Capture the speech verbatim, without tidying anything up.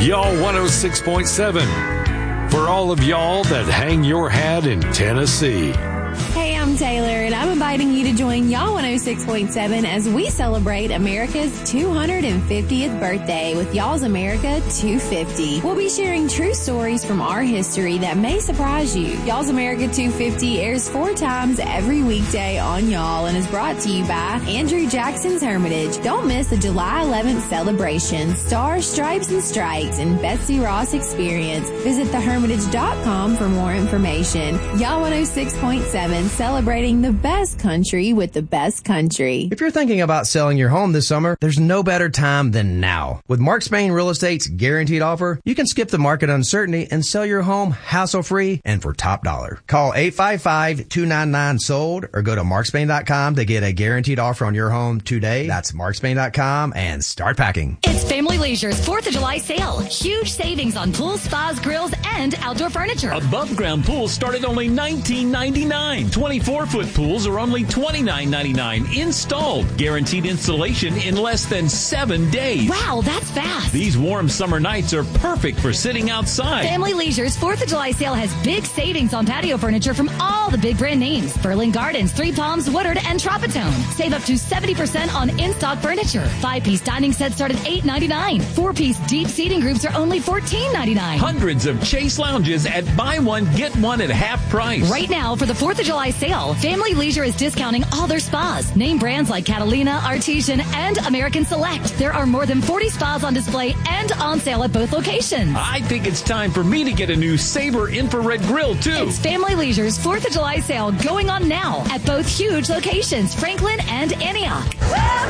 Y'all one oh six point seven. For all of y'all that hang your hat in Tennessee. Hey, I'm Taylor, and I'm inviting you to join Y'all one oh six point seven as we celebrate America's two hundred fiftieth birthday with Y'all's America two fifty. We'll be sharing true stories from our history that may surprise you. Y'all's America two fifty airs four times every weekday on Y'all and is brought to you by Andrew Jackson's Hermitage. Don't miss the July eleventh celebration, Stars, Stripes, and Strikes, and Betsy Ross Experience. Visit the hermitage dot com for more information. Y'all one oh six point seven, celebrating the best country with the best country. If you're thinking about selling your home this summer, there's no better time than now. With Mark Spain Real Estate's guaranteed offer, you can skip the market uncertainty and sell your home hassle-free and for top dollar. Call eight five five, two nine nine, sold or go to mark spain dot com to get a guaranteed offer on your home today. That's mark spain dot com and start packing. It's Family Leisure's fourth of July sale. Huge savings on pools, spas, grills, and outdoor furniture. Above ground pools start at only nineteen ninety-nine. twenty-four foot pools are only twenty-nine ninety-nine. Installed. Guaranteed installation in less than seven days. Wow, that's fast. These warm summer nights are perfect for sitting outside. Family Leisure's fourth of July sale has big savings on patio furniture from all the big brand names. Berlin Gardens, Three Palms, Woodard, and Tropitone. Save up to seventy percent on in-stock furniture. Five-piece dining sets start at eight ninety-nine. Four-piece deep seating groups are only fourteen ninety-nine. Hundreds of Chase lounges at buy one, get one at half price. Right now, for the fourth of July sale, Family Leisure is discounting all their spas. Name brands like Catalina, Artesian, and American Select. There are more than forty spas on display and on sale at both locations. I think it's time for me to get a new Sabre infrared grill, too. It's Family Leisure's fourth of July sale going on now at both huge locations, Franklin and Antioch.